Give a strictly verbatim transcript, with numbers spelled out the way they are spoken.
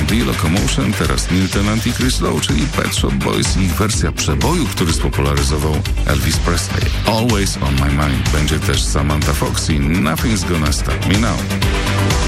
D, Locomotion, teraz Newton i Chris Lowe, czyli Pet Shop Boys i ich wersja przeboju, który spopularyzował Elvis Presley. Always on my mind. Będzie też Samantha Fox i Nothing's Gonna Stop Me Now.